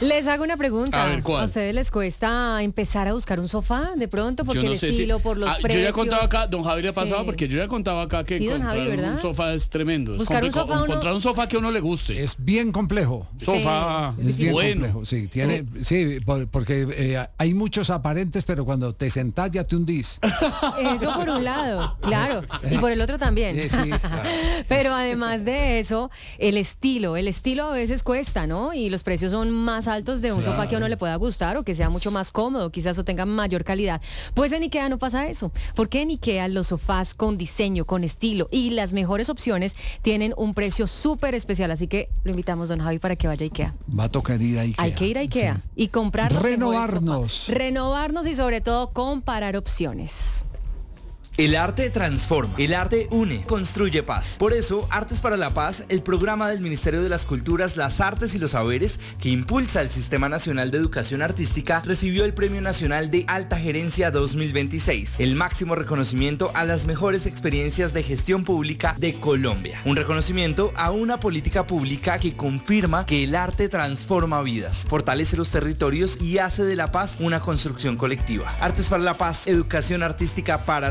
Les hago una pregunta. A ver, ¿cuál? ¿A ustedes les cuesta empezar a buscar un sofá de pronto? Porque Yo no el sé estilo, por los Yo precios. ya he contado acá, don Javier le ha pasado, Sí. porque yo ya he contado acá que Sí, don Javi, comprar ¿verdad? un sofá es tremendo. Es Buscar un complicado. sofá, uno- Encontrar un sofá que a uno le guste. Es bien complejo. Sofá Es bien bueno. complejo, sí, porque hay muchos aparentes, pero cuando te sentás ya te hundís. Eso por un lado, claro. Y por el otro también. Sí, claro. Pero además de eso, el estilo a veces cuesta, ¿no? Y los precios son más altos de un sofá que a uno le pueda gustar o que sea mucho más cómodo, quizás o tenga mayor calidad. Pues en IKEA no pasa eso. Porque en IKEA los sofás con diseño, con estilo y las mejores opciones tienen un precio súper especial. Así que lo invitamos, don Javi, para que vaya a IKEA. Va a tocar ir a IKEA. Hay que ir a IKEA Sí. y comprar los mejores Renovarnos. sofás. Renovarnos y sobre todo comparar opciones. El arte transforma, el arte une, construye paz. Por eso, Artes para la Paz, el programa del Ministerio de las Culturas, las Artes y los Saberes que impulsa el Sistema Nacional de Educación Artística, recibió el Premio Nacional de Alta Gerencia 2026, el máximo reconocimiento a las mejores experiencias de gestión pública de Colombia. Un reconocimiento a una política pública que confirma que el arte transforma vidas, fortalece los territorios y hace de la paz una construcción colectiva. Artes para la Paz, educación artística para